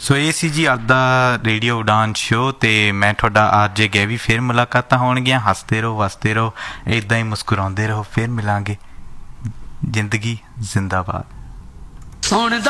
ਸੋ ਇਹ ਸੀ ਜੀ ਅੱਜ ਦਾ ਰੇਡੀਓ ਉਡਾਨ ਸ਼ੋਅ ਅਤੇ ਮੈਂ ਤੁਹਾਡਾ RJ ਗੈਵੀ। ਫਿਰ ਮੁਲਾਕਾਤਾਂ ਹੋਣਗੀਆਂ। ਹੱਸਦੇ ਰਹੋ, ਵਸਦੇ ਰਹੋ, ਇੱਦਾਂ ਹੀ ਮੁਸਕਰਾਉਂਦੇ ਰਹੋ। ਫਿਰ ਮਿਲਾਂਗੇ। ਜ਼ਿੰਦਗੀ ਜ਼ਿੰਦਾਬਾਦ।